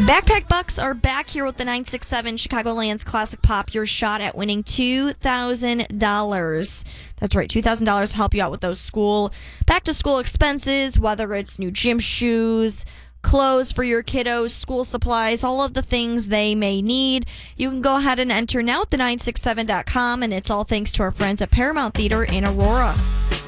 Backpack Bucks are back here with the 967 Chicagoland's Classic Pop. Your shot at winning $2,000. That's right, $2,000 to help you out with those back to school expenses, whether it's new gym shoes, clothes for your kiddos, school supplies, all of the things they may need. You can go ahead and enter now at the967.com, and it's all thanks to our friends at Paramount Theater in Aurora.